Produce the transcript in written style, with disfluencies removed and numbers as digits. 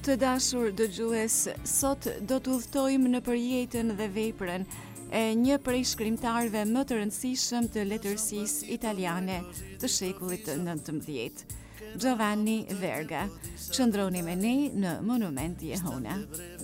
Të dashur dëgjues, sot do të udhtojmë në përjetën dhe veprën e një prej shkrimtarëve më të rëndësishëm të letërsisë italiane të shekullit të 19, Giovanni Verga. Qëndroni me ne në Monument Jehona.